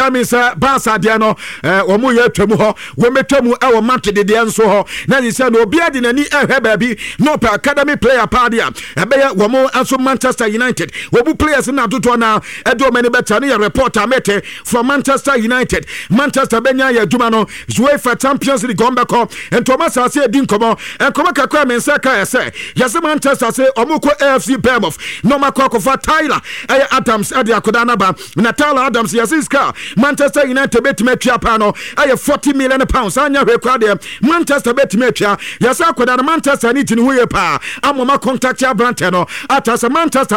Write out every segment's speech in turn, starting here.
Amisa Basa Diano, Omuya Temuho, Wemetemu, our Mati de Dianso, Nanisa, no Biadi, baby, no academy player party, a bear, Wamo, and so Manchester United. Wabu players in Atutona, Edo Menibetania reporter Mete from Manchester United, Manchester Benya Dumano, UEFA Champions League Gombako, and Thomas Ase Dinkomo, and Komaka Kwame Saka say, Yes, Manchester say, Omuko AFC Behemoth, no Makoko for Tyler, Adams, Adia Kodanaba, Natala Adams, Yasiska, Manchester United bet Metria Pano, I have 40 million pounds, Anya record Manchester bet Metria, Yasako, Manchester need to know pa, Amoma contact ya Brantano, Atas Manchester,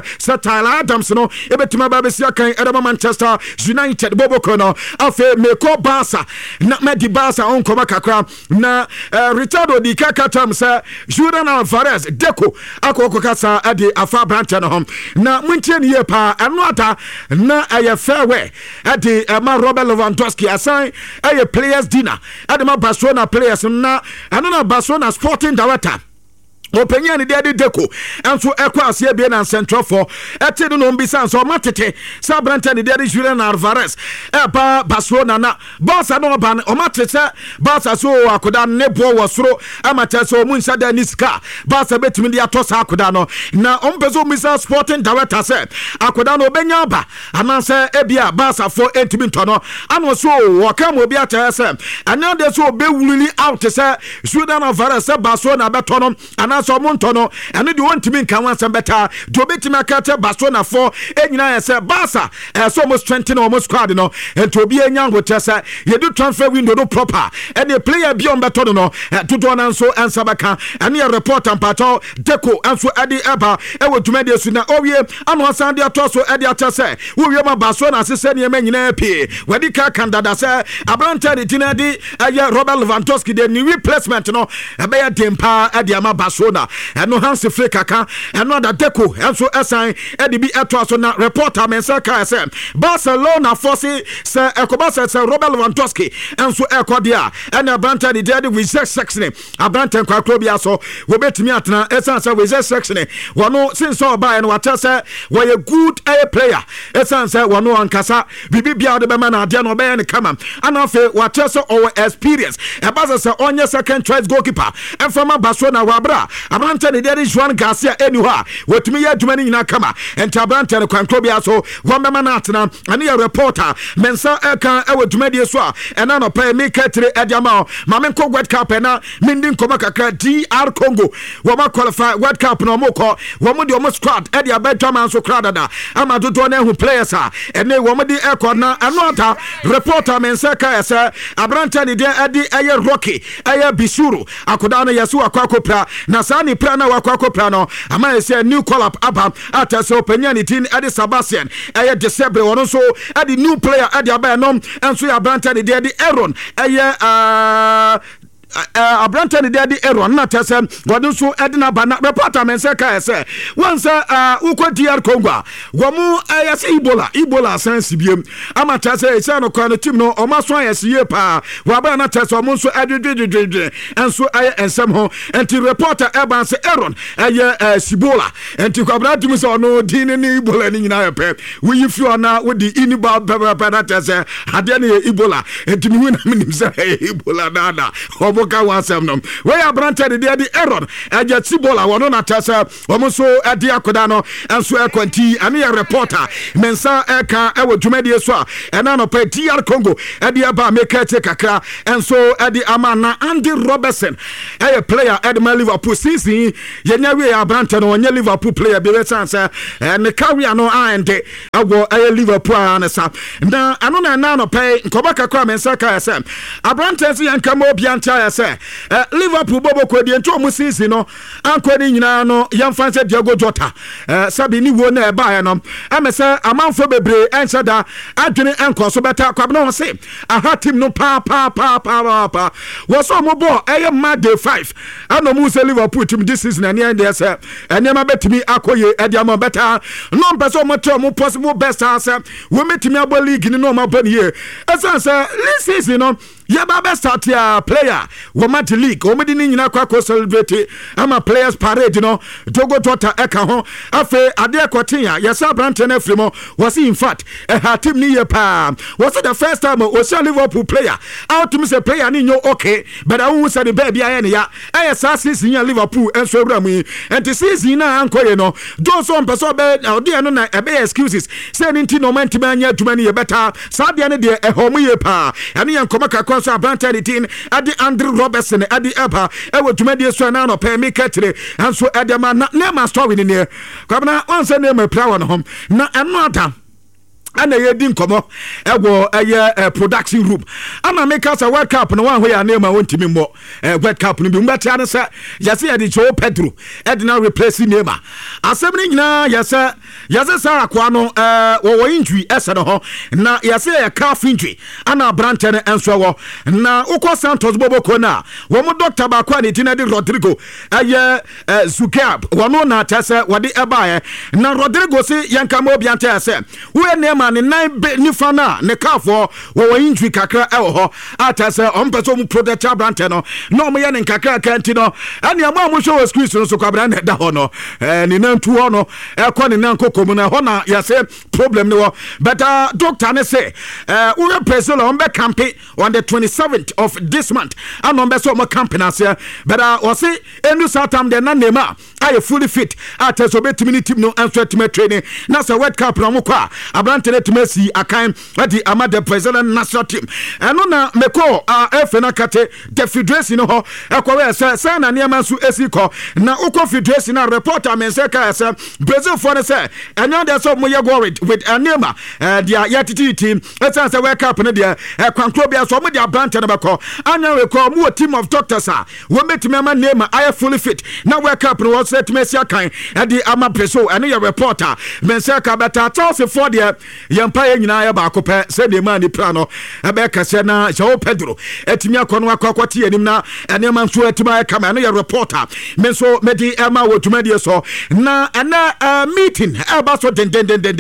Tyler Adams, no, Ebetima Babisiaka, Edama Manchester United, Bobo Kono, Afe Meko Basa, not Medi Basa on Komakakra, na Ricardo di Kakatam, sir, Julian Alvarez, Deco, Akokasa, Adi, Afa Brantano home, na Munchen Yepa, and Nota, na a fairway, at the Robert Lewandowski, assign a players' dinner, Adama Barcelona players, na, another Barcelona sporting director. Opinion the Deco, and so across here being and central for Etin no Bisan, so Matete, Sabrantan, the Julian Alvarez, Eba Barcelona, Barca no ban, or Matete, Barca so Akudan, Nebo was through amateur so Munsa Deniska, Barca bet me the Atos Akudano. Now, Umpezo Misa Sporting Director said, Akudano Benyaba, and answer Ebia, Barca for 8 minutes, and also Wakam will be at SM, and now there's so be really out to say, Julian Alvarez, Barcelona, Betonom, and so Montono, and you want to mean can want some better. Dobeti Makata Barcelona for Enina say Barca, so almost 20 almost crowd, and to be a young with Tessa, you do transfer window no proper, and the player beyond Betono, to do an so and Sabaka, and your report and Pato, Deco, and so Adi Eba, and what to make this in oh yeah, and one Sunday also Eddie Atase, who you are Barcelona, send your men in AP, where the car can that say, a Branta, the Tinadi, a Robert Lewandowski, the new replacement, a bear Dempa, Adiama Barcelona. And no hands to flick and not a Deco, and so assign Eddie B. Atwasona reporter Mensaka SM. Barcelona Fossi, Sir Ecobasa, Sir Robert Lewandowski, and so Ecodia, and a Branta the dead with section. A Branta and Quacrobia, so we bet me at an essence with section. One no since all by and what I say, were a good A player. Essence one no and Casa, Bibia the Bemana, Diano Bay and Kama, and I feel what Tessa or experience. A Baza on your second choice goalkeeper, and from a Barcelona Wabra. Abranta there is Juan Garcia anywhere. What me at many in a kama and Tabranta and Quanclobia so one manatana and a reporter Mensa Eka Ewa Media Swa and Anno Pay me Katri Ediamao Mamenko World Cup and Mindin Komaka DR Congo Wama qualify World Cup no moko Wamudi almost squad Edia Benjamin so crowdada Amadu Done who players are and they Wamadi Eko na anota reporter Mensa Kaya Abranta there Edi Aya Rocky Aya Bisuru Akodana Yasu Aquacopra Nasani Prana Wakako Prano, a man say new call up Abba at a so Penanitin Eddie Sebastian, Aya Desebre, or also at the new player at the Abanom, and so Abranta the Daddy Aaron, Aya Abranta the Daddy Aaron, not as what so Edna Bana reporter Mensaka say, once Uko DR Congo, Wamu Ayas Ebola sensibium, Amata say, Sano Quantum, or Maswa as Yepa, Wabana Tess or Monso Adrid, and so I and somehow, and to reporter Eban say Aaron, Sibola, and to Cabratimus or no Dini Ebola in Ayape. We if you are now with the Iniba Banatas, Hadani Ebola, and to win Ebola Nana, or where I branted the Daddy Aaron, and yet Sibola, one on Tessa, almost so at the Acodano, and so Equanti, and a reporter, Mensa Eka, Ewa Jumedia Swa, and Anno Pay DR Congo, at the Abba Mekate Kaka, and so at the Amana Andy Robertson, a player at my Liverpool season, Yenawi Abranton or your Liverpool player, Bill and the Carriano and a Liverpool answer. Now, Anona Nano Pay, Kobaka Kram and Saka SM, Abranton and Camo Bianta. Liverpool Bobo Kwedi and Tomu season, Uncle Nano, young fancy Diego Jota, Sabini won a Bayanum. I'm a say, a man for Bebre, answer that Anthony Uncle, so better, Cabno say, I had him no pa. Was some more, I am mad day 5. I know Musa Liverpool to me this season, and there, sir, and never bet me, Akoye, Ediamo better, non person possible best answer. We met me about league in the normal here. As I say, this season, Yaba start ya player Womati League omedi nyina kwa celebrate ama players parade no Dogo Tota eka ho afe ade akotia yesa brante na frimo was in fact her team ni yepa was the first time was a Liverpool player out to me say player ni nyo okay but I won't say the baby ya sa season ya Liverpool enso bramu enti season na ankoye no those on person be ode no na ebe excuses say nti no man anya aduma ni ye better sadia ne de ehomu yepa ane yankoma kakwa so brante the team ade Andrew Robertson ade eba ewo duma de so na no pay me katire anso ade ma na ma story ni ne kwabna onse na ma prawo no hom na enota ana yedi nkomo ego eye production room ama make us a World Cup no wan ho ya na ma wontimi mbo World Cup no bi mbata na se yase yedi Joe Pedro edina replace Neymar asem ni nyina yase Sarah kwa no wo injury ese no ho na yase ya calf injury ana brante ne enso wo na ukọ Santos Boboko na wo mo doctor ba kwa ne tinade Rodrigo eye Zugab wono na tese wode ebae na Rodrigo se yanka mo biante ese wo Neymar ne nine ni fana ne kafo wo injury kakra e ho atase ompeso mu product brante no no mo ye ne kakra kanti no ane am show squeeze no so kwabra na da ho no ni nantu ho no e ko ne nan kokomu na ho na ya say problem ne wo but doctor ne say we represent on be campaign on the 27th of this month and on be so mo campaign as but o say enu satam de na Neymar I fully fit atase obetimi team no answer team training na say World Cup no mo kwa abrante to Messi akan adi amade president national team eno na meko efe na kate the federation ho ekwa say na niam nso esiko na uko federation na reporter men say ka say Brazil for say enya dey so mo ye worried with Neymar dia yatiti team etan say World Cup no dia kwankro bia so mo dia brand na beko anya we call mo team of doctors we metime ma Neymar I fully fit na World Cup no say to Messi akan adi ama preso eno ye reporter men say ka beta Chelsea for dia yampa nyina ya ba akopɛ sɛ de ma ni plano ebe kase na Joao Pedro etimi akono akokwati anim na ene man so etima kama no ya reporter me so medi ema wotumadi so na ana meeting eba so den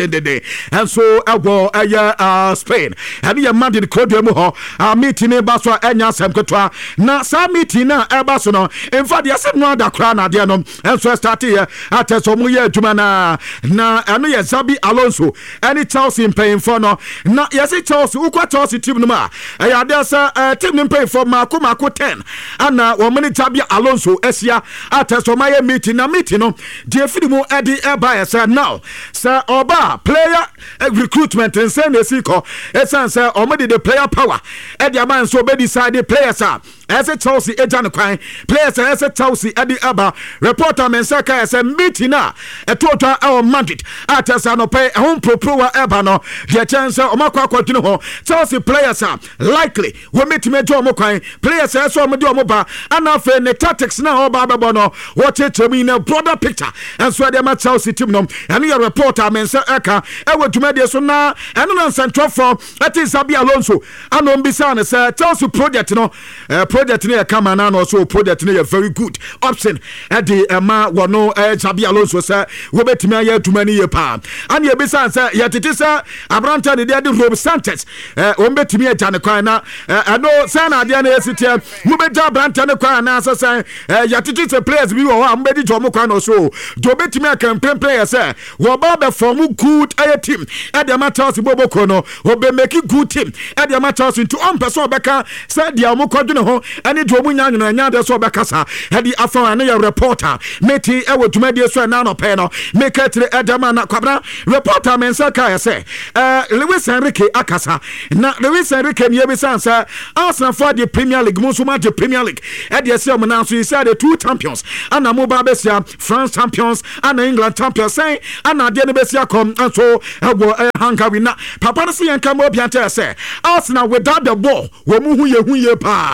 and so ego Spain and ya man de club mu ho meeting eba so enya asem ketwa na sa meeting na eba so no in fact ya sem no da kra na de no and so start here ateso mu ya aduma na eno ya Xabi Alonso any Chelsea paying for no na yesi Chelsea ukwa Chelsea team no ma ya dey say team no pay for mako 10 ana wo mani Xabi Alonso esia ateso my meeting no dey fidi mu edi eba say now say oba player recruitment and send esiko esan say omedi the player power edi aban so be decide players as a Chelsea ejan kwan players as a Chelsea edi eba reporter men say ka say meeting na total our Madrid atesa no pay home pro eba no the chance omakwa kwatino ho Chelsea players are likely we meet me jo omokwan players so omodi omoba anafe ne tactics na oba bebo no what it mean a broader picture and so the Chelsea team no and your reporter men say eka e wetumade so na and no central for that is Xabi Alonso and on bisa say Chelsea project no project ne come na no so project ne very good option at the ma wono Xabi Alonso say we betimi aye tumani ye pa and ye bisa say yetiti say abranta de Rob Sanchez betimi agane kwan na no say na de na esitia mu beja abranta ne kwan na so say yetiti say players bi wo am bedi jomo kwan no so do betimi campaign players say wo ba be form good aye team e de ma Chelsea Boboko no wo be make good team e de ma Chelsea to on person beka say dia mo kwadwene ho ani do mu nya nwena nya de so beka sa e di afa na ya reporter meti e wo tumadi so na no pe no make it e de ma na kwabra reporter men say ka say Luis Enrique akasa na Luis Enrique ni ebisa say Arsenal for the Premier League muso ma the Premier League e de say mo na so say the two champions ana mo ba besia France champions ana England champions say ana de ne besia come and so Hungary na papa no say yanka mo biante say Arsenal without the ball wo mu hu ye pa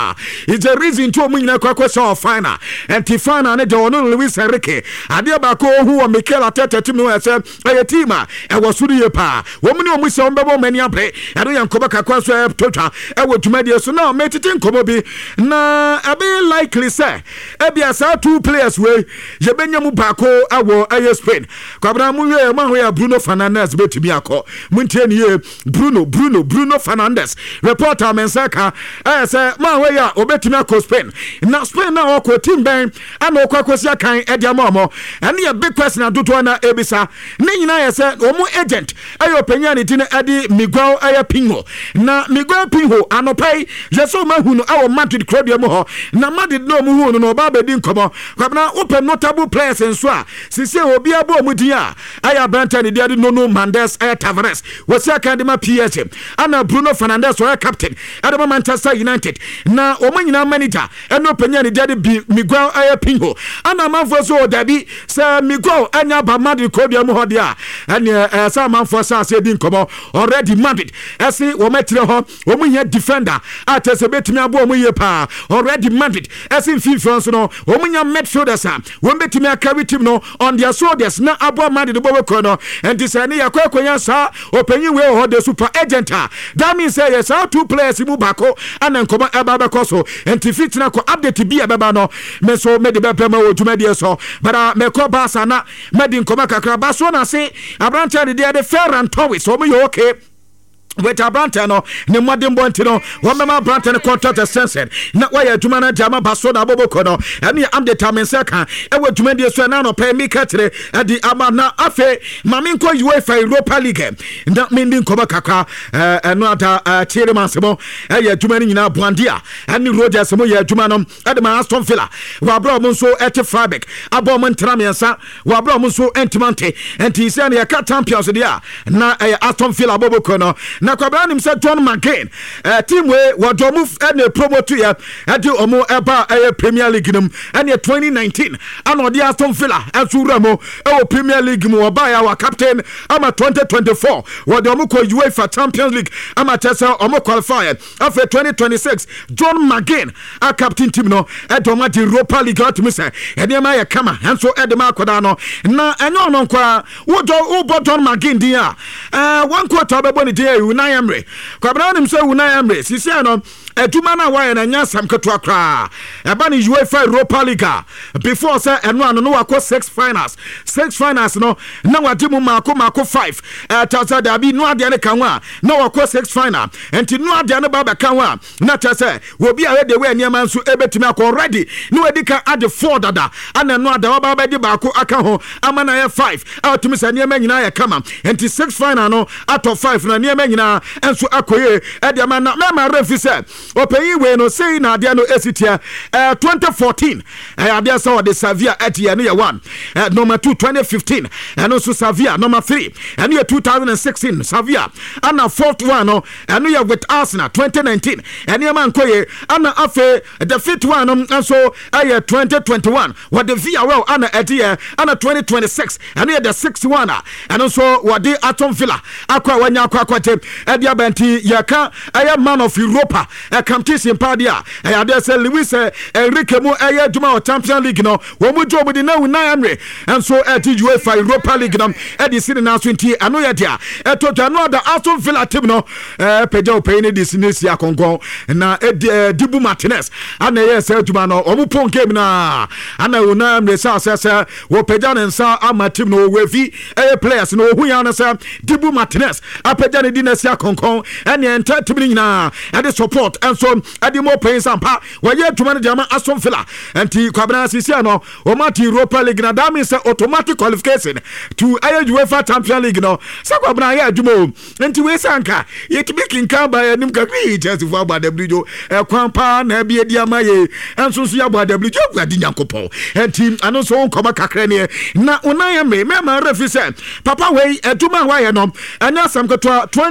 is the reason to omunyina kwakwa final and Tifana ne de ono Luis Enrique adia ba ko hu o Mikel Arteta team no ese e team a e wo suru ye pa wo mu ne omu se ombebo mani abre ado yankoba kakwa so e tota e wo dwumade so na metete nkomo bi na abi likely say e bia sa two players we je benyamu ba ko awo aye Spain kwabra mu ye ma ho ya Bruno Fernandes betumi akọ muntie ne ye Bruno Fernandes reporter mensaka say ma ho ya obetumi akọ Spain na Spain na okọ team ben ana okọ akosia kan e dia momo ene ye big question adoto na ebisa ne nyina ye say omu agent ayo panya ne tin adi Miguel aya Pinho na Miguel Pinho anopai je so ma hunu awo Madrid club mo ho na Madrid no mu hunu no ba bedi nkomo kwabna open notable players enso a sisi obi abo omudi a aya Branta ne dia no Mendes aya Tavares wasi academy PSG ana Bruno Fernandes aya captain adama Manchester United na omanyina manager eno panya ne dia Miguel aya Pinho ana manfo so dabi say Miguel anya ba Madrid club mo ho dia ene sa manfo sa se di nkomo already Madrid esi wo metire ho wo munya defender atese betimi abo wo ye pa already Madrid esi FIFA no wo munya midfielders wo betimi carry team no on their shoulders na abo Madrid bo we ko no enti se ne yakwakwanya sa opanyi we ho the super agent that means say yes two players mu bako ana nkomo eba be ko so enti fit na ko update bi abeba no me so me de be pema wo dwumade so bara me ko basa na me di nkomo kakra baso na se abranta de de Ferran Torres so me yo okay with a Branta no ne modern bontino one mama Branta contract extension na why adwuma na jama baso na boboko no ene am the time seka e wa dwuma de so na no pay me katre adi ama na afe mame nko UEFA Europa League na mendi nkoba kaka eno ata chire mansemo e ya dwuma ni nyina boandia ene Rodgers mo ya dwuma no ade ma Aston Villa wa bra mo so ete Freiburg abo mo ntramiensa wa bra mo so Entimante enti se na ya ka champions dia na Aston Villa boboko no na kwabra nim se John McGinn team we wadomu ene promote ya ade omo eba Premier League nim ene 2019 ana odi Aston Villa asuramo Premier League mu oba ya wa captain ama 2024 wadomu ko UEFA Champions League ama tesa omo qualifier after 2026 John McGinn a captain team no edoma di Europa League atumi se ene ma ya kama enso edema akoda no na enyo no kwa wo John McGinn dia one quarter bebo ni dia Unai Emery kwabra nim se Unai Emery sisi no aduma na wa na nya sam keto akra eba ni UEFA Europa League before say eno no wako 6 finals no na wadi mu mako 5 tasa da bi no ade ne kanwa na wako 6 final enti no ade ne ba kanwa na tasa wo bi a de we niam nso ebetimi akọ already no edi ka ade 4 dada ana no ade ba ba di ba ko aka ho ama na ye 5 atumi sa niam nyina ye kama enti 6 final no out of 5 na niam nyina enso akoye ede ama na ma refi say opeyi we no say na ade no esitia 2014 ade sa o de Sevilla etie no ye 1 number 2 2015 and also Sevilla number 3 and ye 2016 Sevilla and a fourth one no and ye with Arsenal 2019 and ye man koye and afe the fifth one and so 2021 what the Villarreal and etie and 2026 and ye the sixth one and also what the Aston Villa akwa wanya akwa ede abenti yaka man of Europa competition padia ade say Luis Enrique mu djuma o Champions League no wo mu job di na Unai Emery and so UEFA Europa League no edi sin na so nti ano ye dia to no da Aston Villa team no peja opay ne di sinesi akonkon na Dibu Martinez ana ye say djuma no o mu pon game na ana Unai Emery say wo peja ne nsa ama team no wefi players no hu ya na say Dibu Martinez apeja ne di na si akonkon ene enta team nyina ade support and so ade mo pay sampa wo ye djuma ne jama Aston Villa enti kwabena sisi no o mati Europa League na that means automatic qualification to UEFA Champions League no sakwabna ya adwuma enti we sanka yetimi kinka ba ya nim kakri Chelsea for abadablujo kwampa na bia dia maye enso so ya abadablujo gwadi nyankopon enti ano so nkoma kakra ne na Unai Emery mema refi se papa we adwuma wa ye no anya sam keto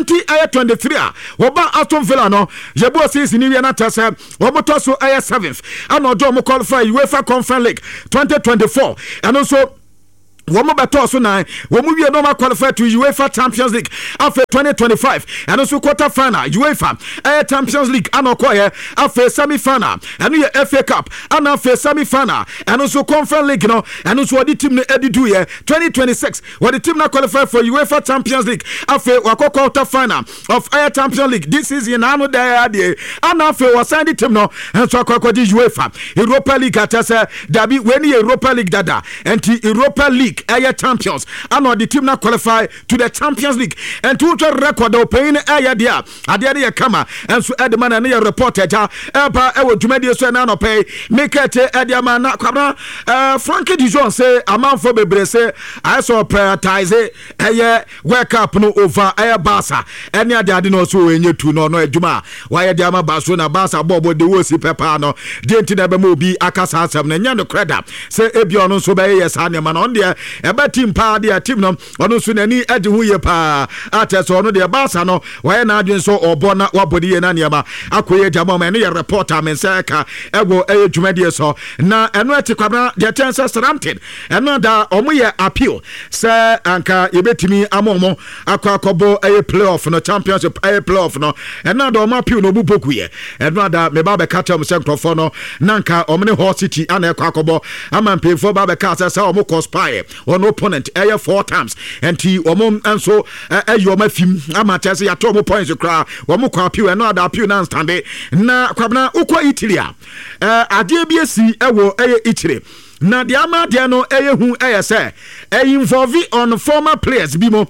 2023 wo ba Aston Villa no yebo sisi ni wi na tasa wo moto so 7th ana odo mo qualify UEFA Conference League 2024 and also Womo beto so na womo wie no ma qualify to UEFA Champions League after 2025 and also quarter final UEFA Champions League anokoye after semi final and ye FA Cup and after semi final and also Conference League no and also the team edidu ye 2026 what the team na qualify for UEFA Champions League after quarter final of Champions League this season anu there dey and after was signed the team no and so kwakodi UEFA Europa League atase dabi when Europa League dada and Europa League champions and the team now qualify to the Champions League and to record the paying dia adia kama and so Edman and your reporter eba e wo dwumadi so na no pay make it Edman na kwabra Frankie Dijon say amanfo bebre say I so prioritize World Cup no over Barca any ade no so enye tu no adwuma why dia ma Barca na Barca bobo de wo si pepa no de ntina be mo bi akasa asem na nya no credit say ebio no so be yes anema no de eba team pa de team no ono so nani ade hu ye pa ateso ono de Barca no why na adwen so obo na wabodi ye na niema akoye jamo ma ne ye reporter men say ka ego dwumadi so na eno atikwabra de tense Southampton eno da omo ye appeal say anka yebetimi amomo akobo playoff no championship playoff no eno da omo appeal no buboku ye eno da me ba be catch am say crofo no nanka omo ne Hull City ana akobo amampe for ba be catch say omo conspire on opponent 4 times and he omo enso ayoma fim amacha say yato omo points kra omo kwa appeal eno da appeal na stand na kwabna ukwa Italy ade bi esi ewo Italy na the amade no hu say involve on former players bimo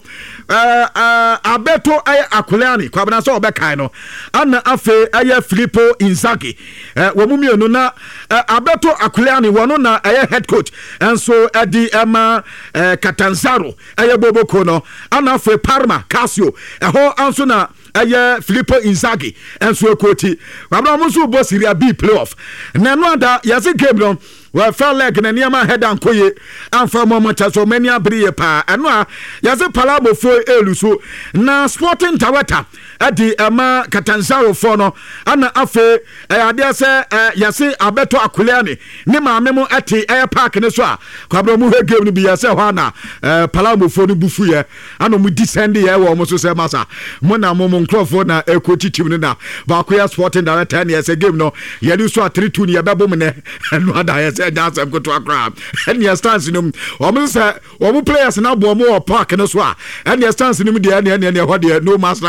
abeto Aquilani kwabna so obekai no ana afe Filippo Inzaghi womumienu na abeto Aquilani wono na head coach and so di Catanzaro boboko no ana afe Parma Casio ho anso na Filippo Inzaghi and so coach kwabna mo so bo Serie B playoff na no ada yase game no well felt like na niama head and koye and for moment so many abriye pa eno a yase palabo fo eluso na Sporting Director adi Catanzaro for no ana afe ade se yase abeto Aquilani ne maame mo ati park ne so a kwabro mu he game no bi yase ho na palabo fo no bufu ye ana mu descend ye wo mo so se masa mo na mo nkrofo na coach team na ba ko ya Sporting Director ne yase game no ye do so 3-2 ne ye bebo me ne eno ada that's a good to a crowd. And your stance in them, almost players now more park and so and your stance in them, the what no master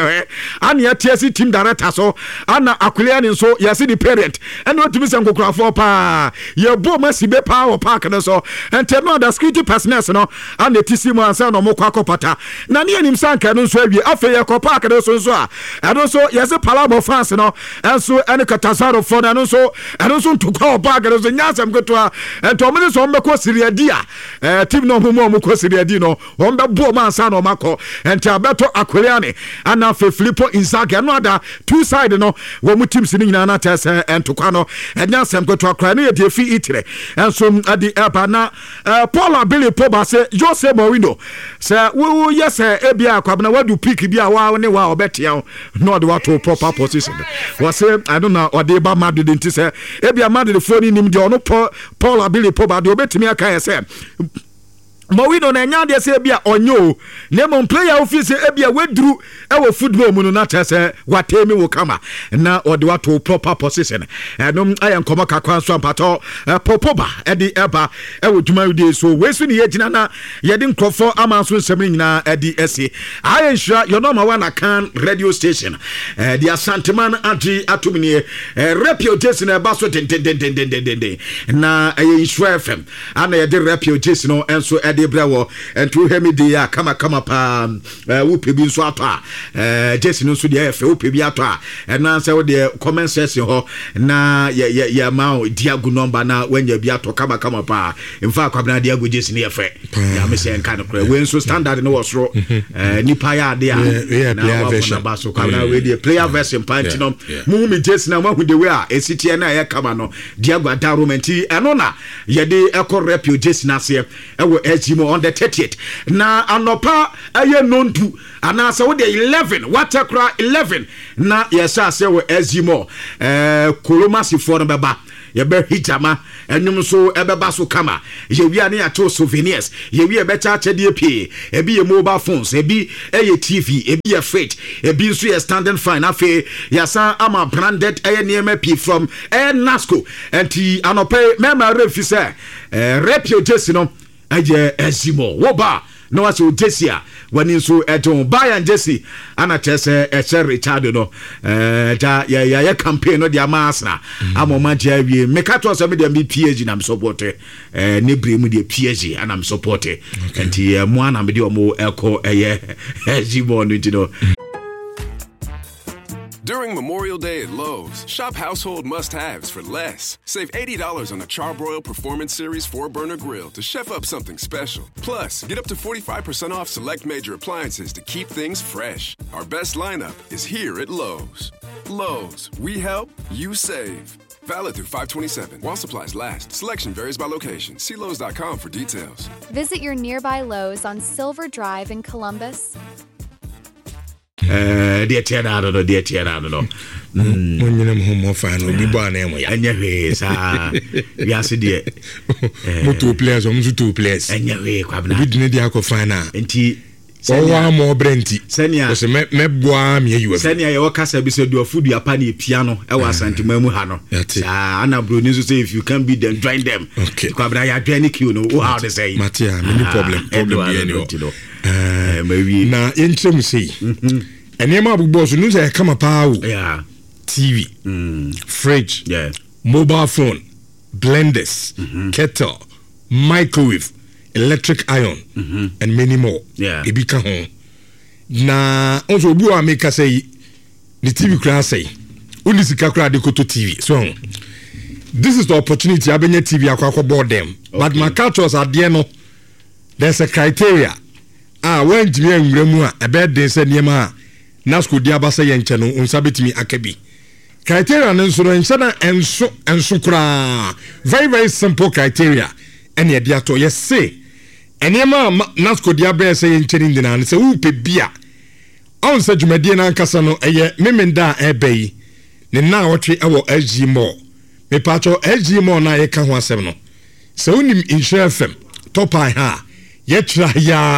and your TSC team director so Anna Aquilani so yes the parent and what to miss Uncle Crawford pa your boy must be power park and so and tell me the security personnel no and the TC man son or Mokako pata Nani and him son can so be after your park and also yes a palabo fans no and so and a Catanzaro phone and also to call back and also I'm good to and to minutes on the Serie D team no more Serie D no on the boy man son or Marco and Alberto Aquilani and now for Filippo Inzaghi another two side no when we team sitting in test and Tucano and now some good to a cranny defeat Italy and so at the Epana Paula Billy Poba say Jose Mourinho say we yes ebia kwabna wadu pick bia wa ne wa obetia no the water proper position was say I don't know or they ba Madrid nti say ebia Madrid phone nim de ono Paul Billy Poba de obetimi aka say Mourinho na nya de say bia onyo nemo player office ebia wedru ewo football mu no na tese watemi wo kama na ode wato proper position enom ayan koma kakwan so ampato Popoba edi eba ewo dwuma de so wesu ne yegina na yedi nkrofo amanso nsem nyina edi ese ayan hwa your number one akan radio station the Asanteman agi atumini reputation eba so den na ayan hwa FM ana yedi reputation no enso Brewo and to hemi dia kama pa upebi nso ato a Jesse no so dia efe upebi ato a na say we the comment section ho na ya ma diago number na wanya bi ato kama pa in fact kwabna diago Jesse ne efe ya me say nka no kra we nso standard no wasro nipa ya de a na version ba so kwabna we the player version pantino mu mi Jesse na ma hu de we a esitie na ya kama no diago adaromenti eno na ye de ekọ rep Jesse na se e wo Ezimo on the 30th. Na anopa aye nondu anasa wo de 11 watercra 11 na yesa se wo Ezimo Kolomasi for no beba yebe hijama enum so ebeba so kama yewi ne ato souvenirs yewi ebeta achede pay ebi ye mobile phones ebi eye TV ebi ye freight ebi so ye standing fine afi yasa ama branded eye niema p from Nasco enti anope mema refi se repio jesi no aye Ezimo wo ba no was Odesia when in so eton buy and Jesse ana chese Richard no ya campaign no dia masna amoma jawie mekato so me dem PhD na support ne bremu de PhD and I'm support enti mo ana me de omo eko Ezimo no ntino. During Memorial Day at Lowe's, shop household must-haves for less. Save $80 on a Charbroil Performance Series 4-burner grill to chef up something special. Plus, get up to 45% off select major appliances to keep things fresh. Our best lineup is here at Lowe's. Lowe's, we help, you save. Valid through 5/27. While supplies last. Selection varies by location. See Lowe's.com for details. Visit your nearby Lowe's on Silver Drive in Columbus. Dear Tiana, dear Tiana, no. When you home of fine, will be born. And yes, yes, dear. Two players, almost 2 players. And your way, we didn't have fine. And tea. Oh, more Brenty. Senya was a mebboam. You were Senya, your casa beside your food, your pani piano. I was sent to Memuhano. Anna Brunizu say if you can beat them, join them. Okay. Quabraya Drenic, you know how to say. Matia, no problem. Maybe now, interim say. And Emma boss news I come up power. Yeah. TV, fridge, yeah, mobile phone, blenders, kettle, microwave, electric iron, and many more. Yeah. Ebika home. Na also bua make us say the TV crowd say only sika crowd dey go to TV. So this is the opportunity abenye TV akwa board them. Okay. But my cultures are there no. There's a criteria. When Jimmy and Gremu a bed they said Yema Nasco Diabasa Yanchano unsabitimi akabi. Criteria and so kra. Very, very simple criteria. And yet diato yes say. And Yema Nasco Diabasa say Yanchanin dinner and say upe bia. On such Medina Casano a memenda ebay. Nina watch our SG more. Me pacho SG more na eka ho asem no. So unim insure FM top I ha. Yetra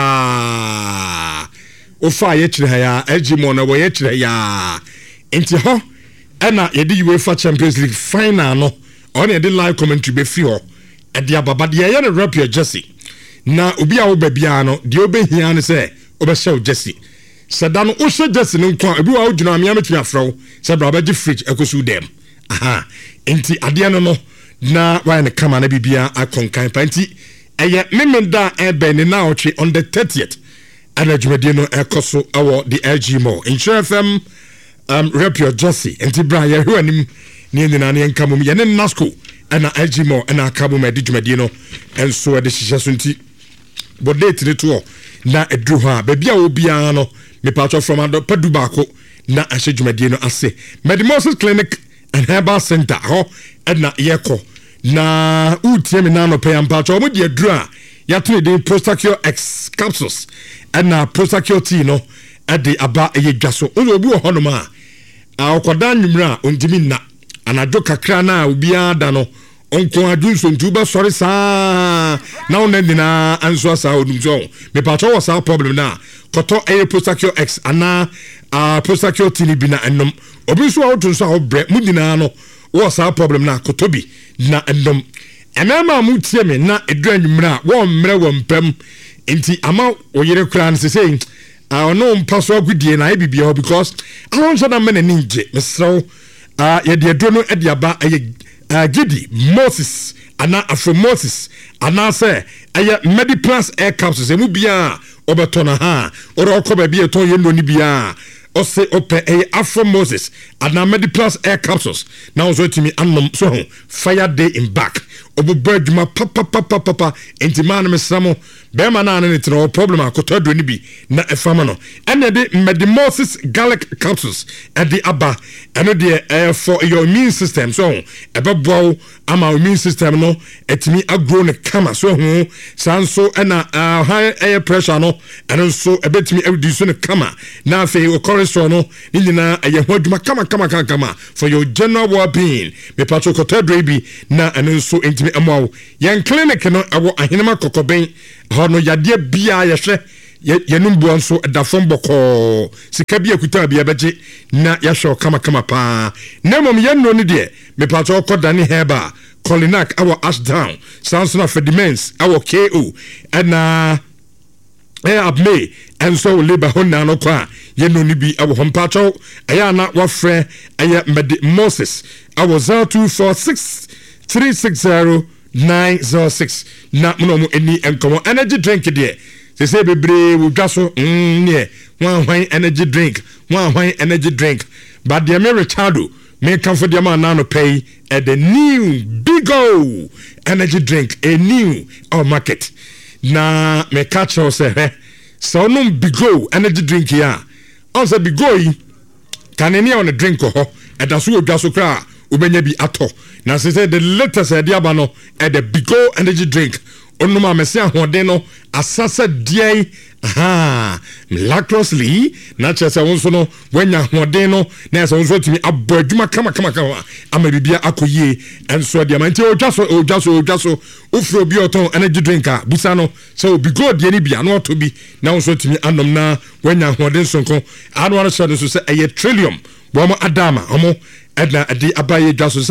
ya ofa yetra ya ejimo na wo yetra ya enti ho ena ye di UEFA Champions League final no on ye di live commentary be fi ho e dia baba de ye no rap your jersey na obi a wo ba bia no de obehia ne se obehye jersey sada no ohye jersey no kwa ebi wa odwuna amia metumi afro se bra ba gi fridge ekosu dem aha enti ade no na wa ne kama na bibia akonkan pa enti eye memenda ebe na otwe on the 30th and adwumade no ekoso awo the LG Mall Insure FM rep your jersey enti bra ye hwanim ne nyina ne nkamum ye ne Nasco and LG Mall and akabum adwumade no enso e de hihye so nti bodate ne to na edru ha ba bia obia no me patcho from padu bako na ahedwumade no ase Medimosis Clinic and Herbal Center ho na yeko na utie me na no pay ampacho omo de adura ya to de Prostacure X capsules na Prostacure T no e de aba ye dwaso obi wo hono ma akoda nwumra ontimi na anajo kakra na obi ada no onko adunso ntuba sori sa na onandi na anso sa odumso me pacho was our problem na koto e Prostacure X ana Prostacure T ni bi na enom obi so awtonso a obre mudina no was our problem na kotobi na endom enema mu tie me na eduanwumra wo mmre wo mpam enti ama oyere kra nse say no mpaso agudie na bibia because I don't say na men ninje mesro ye de do no e de aba gidi Moses ana afro Moses ana say Mediplus air capsules emu bia obeto na ha oro okoba bia ton ye no ni bia ose ope afro Moses ana Mediplus air capsules now so to me anom so fire day in back obobo adwuma papa enti man me samo be ma na ne tro problem akotodro ni bi na efama no ene de Medimosis garlic capsules e de aba eno de for your immune system so ebebo ama immune system no etimi agro ne kama so hu sanso na high air pressure no eno so ebetimi reduce ne kama na fe cholesterol no nyina eye hoduma kama for your general well-being me patro kotodro bi na eno so entimi amawo yen clinic no awo ahenema kokoben hono yade bia yehwe yenumbu nso da fom boko sika bia kuta bia beje na yahwe kama pa na mom yenno ne de me patro kodane heba Colinac our Ashdown Samson of Fediments our KO and abme and so labor honna no kwa yenno ni bi awo hompacho aya na wafre aya Medimosis our 0246 360 906 na mono eni enkomo energy drink de say bebre wo dwaso ne wan energy drink but the Richardo me come for the man now pay at the new Bigo energy drink a new market na me catch us so no Bigo energy drink here on say Bigo can any on a drink ho e da so dwaso kra ubenya bi ato na say the latest ediaba no at the Bigo energy drink onuma mesi ahoden no asasa diai miraculously na chese wonso no wanya ahoden no na so wonso timi abadwuma kama amabibia akoyie enso dia manti odwaso ofro bi oton energy drinker busa no so Bigo de ni bia no to bi na wonso timi anom na wanya ahoden sonko anwar so so say eye trillium bomo adama omo edna adi abaye dwaso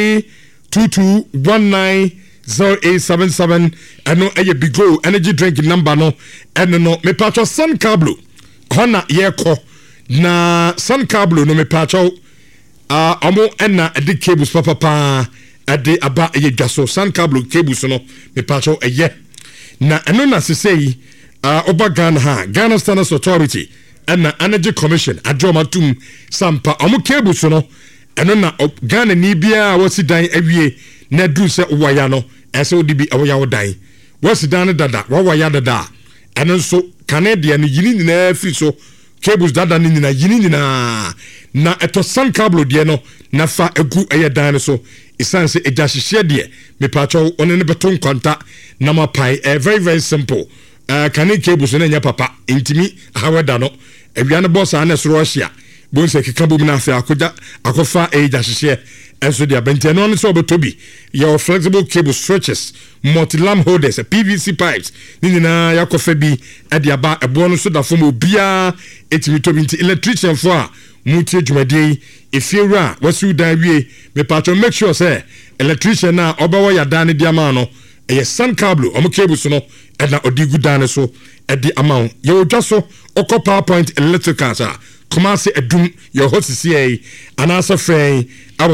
32219 0877 eno eye Bigo energy drink number no eno no me pacho Sun Cablo hona yeko na Sun Cablo no me pacho omo ena edi cables papa edi aba eye gaso Sun Cablo cables no me pacho eye na eno na sesei oba Ghana Standards Authority ena Energy Commission adroma tum sampa omo cables no eno na Ghana ni bia wasi dan awie na du se waya no ese odibi awya wodan wasi dan dada waya dada eno so Canadian yini nyina fi so cables dada ni nyina yini nyina na eto Sun Cablo de no na fa egu eyedan so isanse ejahihye de me pacho one ne beton kwanta na mapai very very simple Canadian cables na nya papa intimi haweda no ewia ne boss ana so Russia bonse kekabo mi na afa akofa ejahihye enso dia benteno no so betobi your flexible cable stretches multi-lamp holders PVC pipes nina yakofa bi ade aba ebo no so da fom obia etimi tobi nti electrician for a mutie dwumade efiewura wasu dan wie me patcho make sure say electrician na obawo ya dan dia ma no eye Sun Cablo omo cables no eda odigu dan so edi amount ye odwaso okọ PowerPoint electrical sa Kumasi Edum your host CA and answer frame our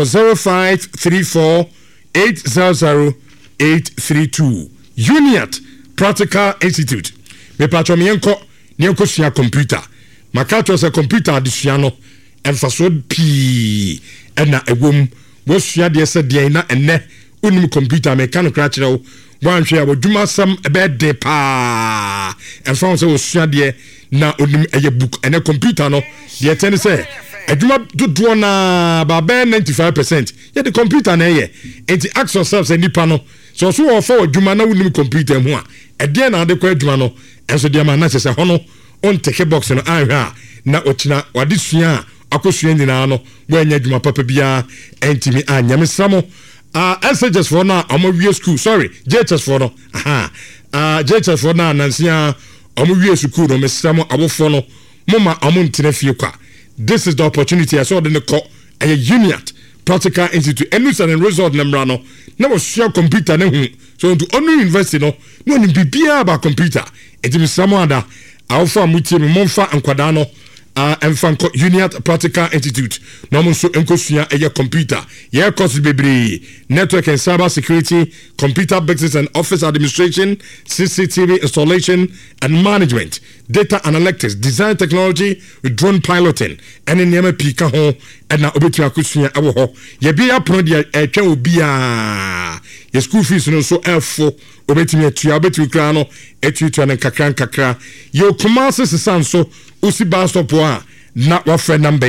0534800832 Uniat Practical Institute me patcho mienko nienko sia computer makato se computer adisuano emfaso pi ena ewom wo sua de se de na enne unim computer me kan kra kire wo wanhwe aboduma sam ebe de pa emfa so wo sua de na onim eye book ene computer no de ten say aduma dodo na ba 95% ye the computer na ye enti ask yourself say nipa no so wo for aduma na onim computer mu a ede na ade kwa aduma no enso de ma na se hono on take box no anhwa na ochina wade sua akosua nyina no wo anya aduma papa bia entimi anyame samo SHS for na omo school sorry JHS for no JHS for na nansia omo school no mesamo abofo no moma omo ntena fie kwa. This is the opportunity I saw the call a Uniat Practical Institute and result number no na wo share computer na hu so to onu university no ni bibia ba computer etimi samo ada awfa mutie me monfa ankwada no Enfanko Uniat Practical Institute no mo so enkosua eye computer ye course bebre network and cyber security, computer business and office administration, CCTV installation and management, data analytics, design technology with drone piloting and in yama pika ho and na obetu akosua awo ho ye bia pro dia etwa obia your school fees no so F4 obetimi atua obetimi kra no etutua ne kakra your commerce sesan so usi bus stop a na wa friend number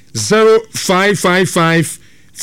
0555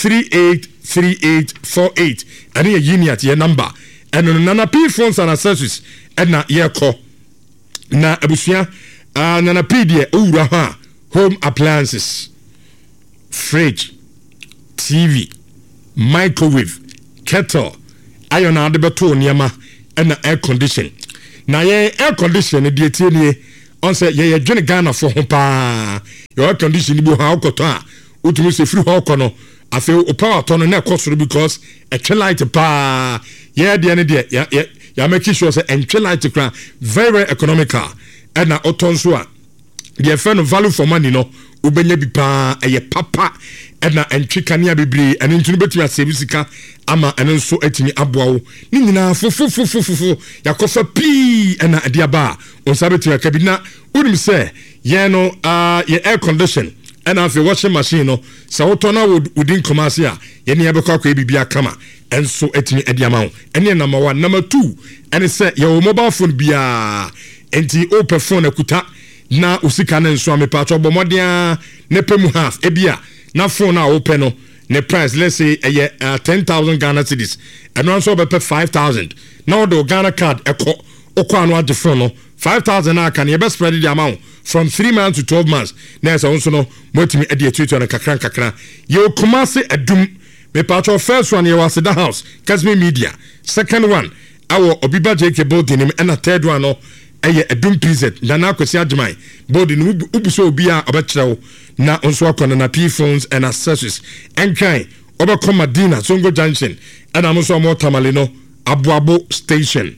383848 and your unit your number and nana P phones and accessories and na ye ko na abusua nana P de owura ha home appliances fridge TV microwave kettle iron and beto niama and air condition na ye air condition de tie nie on say ye dwene Ghana for ho pa your air condition bi ha okoto a utumi se free ho kono afi o power ton na ekosoro because a light pa ye de ne de ya make sure say entry light kra very economical and na oton so a the friend value for money no ubenya bi pa eye papa na entry kania bebre ene ntunu betumi asebisika ama ene nso atimi aboawo ni nyina fufufufufu yakofa pi na adiaba on sabetumi akabina unim say ye no ye air condition and after washing machine no sa wotona within commerce a ye ne yebekwa kwa bibia kama enso atimi adiama ene number 1 number 2 ene say your mobile phone bia enti open phone akuta na usika na nso amepato bomodia ne pemu half ebia na phone na open no ne price let's say 10,000 Ghana cedis and also be 5,000 now the Ghana card okwa anu ade phone no 5,000 na can you best spread the amount from 3 months to 12 months na so also no motimi ade etutu na kakran you Kumasi adum me pato first one you was the house Kasmi Media second one our Obiba JK building and a third one no eye adum preset na na kwesi adwai body no ubuso obi a obekrew na onso akona na P phones and accessories enkan obekọ Madina Songo Junction and amoso mo tamale no Abuabo station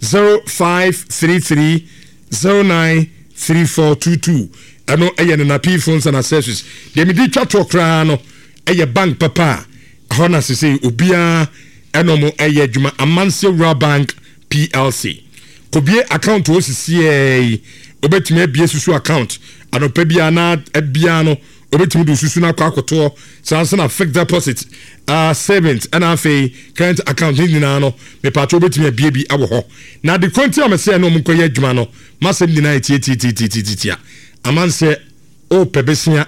0533093422 ano eye na P phones and accessories dem di twato kra no eye bank papa hona sese obia enomo eye adwuma Amanse Rural Bank PLC kobie account wo sisi obetumi abie susu account anopa bia na abia no obetumi do susu na kwakoto sansa na fixed deposit savings and afi current account ni na no me pato obetumi abie bi abo ho na the konti amese no mkoye adwuma no masem ni na titia Amanse o pebesia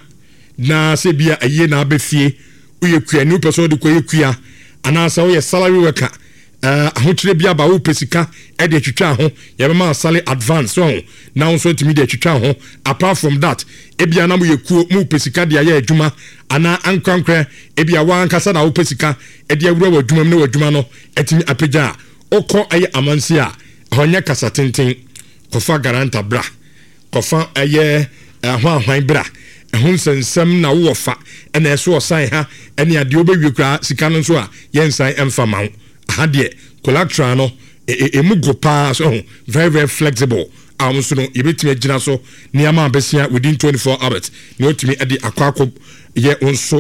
na se bia aye na abefie uyekua ni person de koyekua anasa wo ye salary worker ahochire bia ba wo pesika e de twitwa ho ye ma salary advance so now so timi de twitwa ho apart from that e bia na mo yekuo mu pesika de aye adwuma ana ankrankra e bia wan kasa na wo pesika e de awura wa adwuma na wa adwuma no etimi apagya okọ aye Amanse a honya kasa tenten kofa garanta bra kofa aye hwan bra ehun sensem na wo fa na eso osan ha ene ade obewie kra sika no so a yensan emfa mawo hadie collateral no emugo pa so very flexible so no yebetime gina so niama abesia within 24 hours na otimi ade akwako ye onso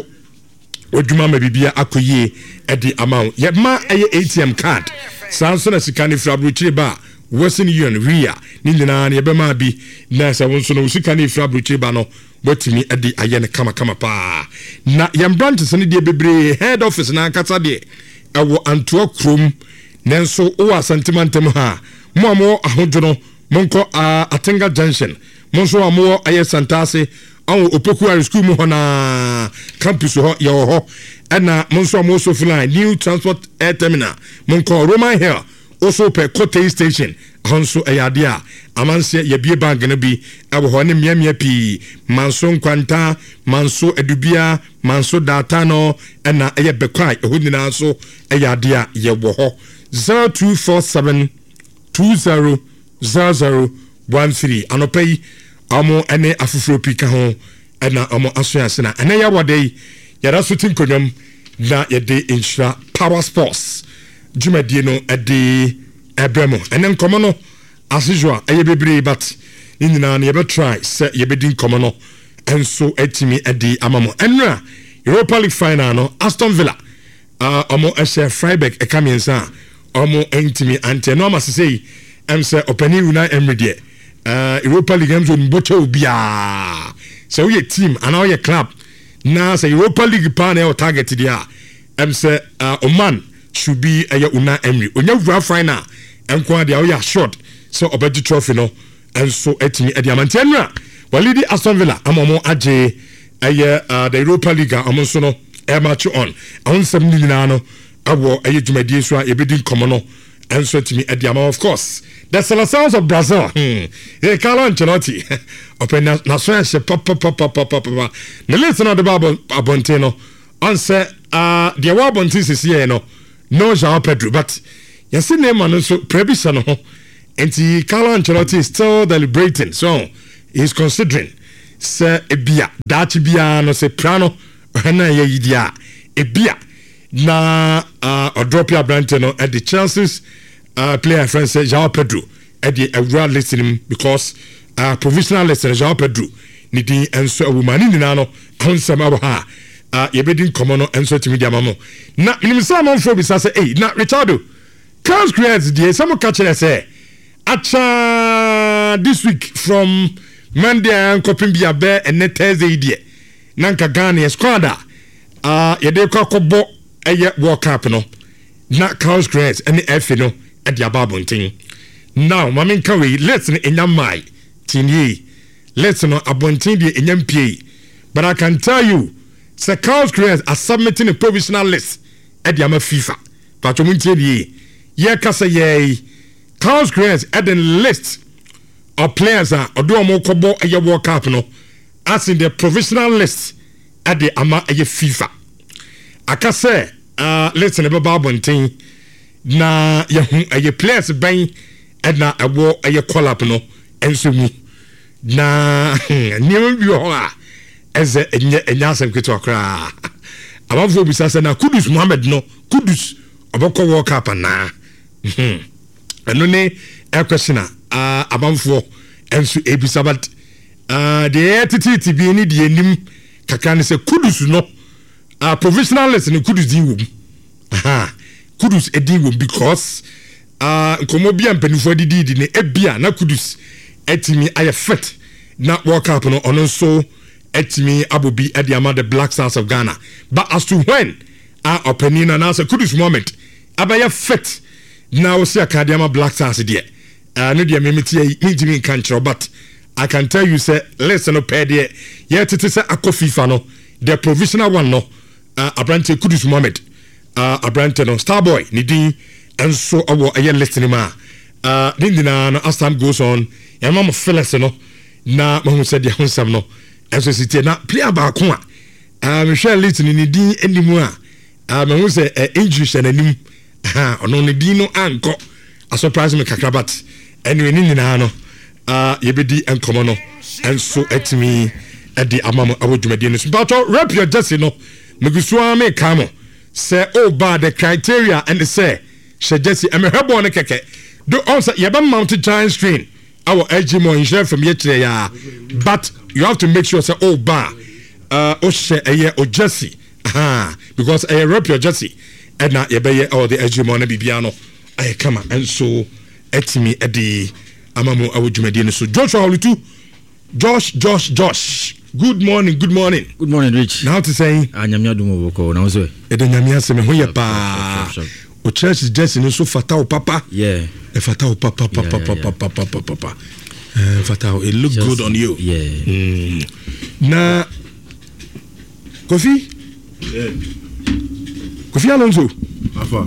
odwuma ma bibia akoyie ade amount ye ma ATM card sanso na sika ni frabruchire ba Western Union RIA ni nyina na yebema bi na sa wonso no sika ni frabruchire ba no botimi ade aye ne kama pa na yem branches ne de bebre head office na akata de ewo Antoa Krom nenso o asentimantem ha mo ahojono monko Atenga Junction monso amo aye Santase awo Opoku school mu hona campus ho ye ho na monso amo so fly new transport air terminal monko Roman Hill also per Kote station honso ayadia Amanse ye bie bank na bi ewo ho ne miamia pi manso nkwanta manso edubia manso data no na eye bekwai ehunina so ayadia ye wo ho 0247 200013 anopai amo ene afufuro pika ho na amo asoyase na ene ya wodai ya da sutin konwam na ye de insura power sports jumadi no ade ebremo ene nkomo no asijwa eye bebre but nyina na ye be try se ye be din komo no enso etimi ade amamo enra Europa League final no Aston Villa omo ehye Freiburg ekamiensa omo entimi ante no ma sei emse openi una emredie Europa League emzo mboche obia se we team ana we club na se Europa League pa na o target dia emse Oman should be Una Emery. When you have final, and Quadia, oh yeah, short. So, a better trophy, no, and so etimi at Diamantenra. Well, Lady Aston Villa, Amomo Aje, the Europa League, Amonsono, air match on. I want 70 Nano, I will a Jumadieswa, a bidding commono, and so to me at Diamond, of course. The Salazars of Brazil, Carlo Ancelotti, open Nasra, papa. The listen of the Bible, Abonteno, answer, the Wabontis is here, no João Pedro, but you see, name and also Prebisano, and the Carlo Ancelotti is still deliberating, so he's considering, Sir Ebia, Dachi Bia, no se Prano, Hana Yedia, Ebia, na or drop your Brantano at the chances. Player friend said João Pedro at the award listening because provisional listener João Pedro needing and so a woman in the nano on some of her ye bedding common and so to media mamo. Now in some on for say hey not Richardo Carlos creates the some catch say acha this week from Monday and coping be a bear and net Thursday idea Nanka Ghana squadra ye de kobo a walk up no not Carlos creates any F no at the ababonting. Now, Mamin Kawi, let's in your mind, Tini, let's know abonting the NMPA. But I can tell you, Sir Carlos Creas are submitting a provisional list at the FIFA. But you won't tell ye, Kasa ye, Carlos Creas at the list of players or do more kobo a year walk up no, as in the provisional list at the Ama a FIFA. I can say, let's in a babonting. Na ye players bang na awo ye call up no enso mu na niam bi ho a eze enya asem keto akra abafo bisa se na Kudus Mohammed no Kudus oboko World Cup na eno ne e question abafo enso ebisa but the attitude bi ni de enim kakra ne se Kudus no provisional list ni Kudus din wo Kudus edin because nkomo bia mpanifo didi ne ebia na Kudus etimi aye fit na World Cup no ono so etimi abobi ediama the Black Stars of Ghana but as to when openina na say Kudus moment abaya fit na o see akadiama Black Stars there no dia memeti intimi kanchro but I can tell you say listen no pay there yet it is akofifa no the provisional one no abrante Kudus moment Abrante no Starboy nidi and so awo aye listening ma dindina no as time goes on ya mama Felix no na mo said ya honsam no enso city na player ba ko Michelle listening nidi enimu mo say injury and anim ono nidi no anko a surprise me kakrabat anyway nindina no ye bedi enkomo no enso etimi edi amamo awo dwumadi no but rep your jersey no megusua me kamo say by the criteria and say she Jesse am her born keke do also you have mounted giant screen our LG more insurance from yesterday but you have to make sure say by she o Jesse because I rep your Jesse and now you be all the LG more na bibiano I come and so etimi edi amamu awujumedi so Joshua Holutu Josh Good morning. Good morning, Rich. Now to say, Anyamia Dumoko, now so. Edanyamia se me hoye pa. O church is just in so fatao papa. Yeah. A fatao papa. Fatao, it look good on you. Yeah. Na Kofi? Yeah. Kofi Alonso. Afa.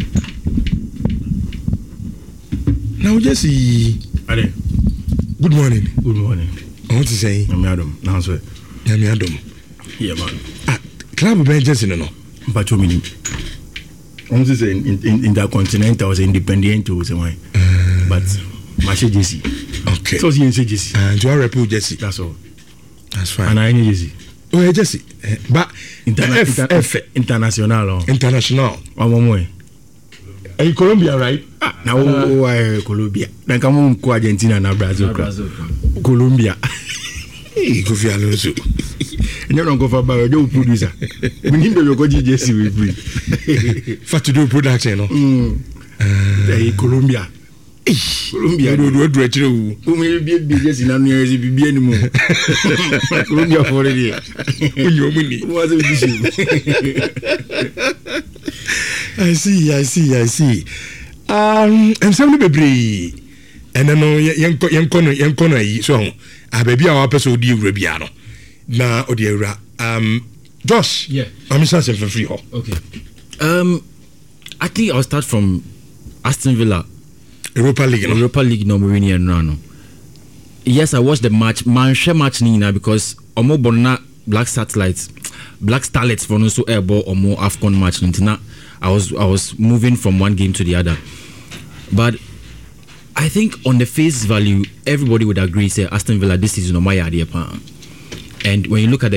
Now Jesse. Ade. Good morning. I want to say, Madam, now so. Madam. Yeah, man. Club Benjamin, no. But you mean, I want to say, in the continental, I was independent to say, but my Jesse. Okay. So you say Jesse. And you are a poor Jesse. That's all. That's fine. And I need Jesse. Oh, Jesse. But international. One more. Are you Colombia, right? Now, why Colombia? Then come on, Argentina and Brazil. Colombia. Hey, Kofi Alonso. You don't go for a new producer. We need to go to Jesse with me. For to do production, no? Colombia. Colombia, do it. Who will be Jesse in America? Be anymore. Colombia for a year. When you're winning, was it? I see. And some bebree. And then yenkono yi so baby our person odi ewura no. Na odi ewura. Josh. Yeah. I'm sure for free ho. Okay. I think I'll start from Aston Villa. Europa League no Mourinho no. Yes, I watched the match. Man share match nina because omo bonna Black Starlets for no so airball or more AFCON match nina. I was moving from one game to the other. But I think on the face value, everybody would agree say Aston Villa this season my idea. And when you look at the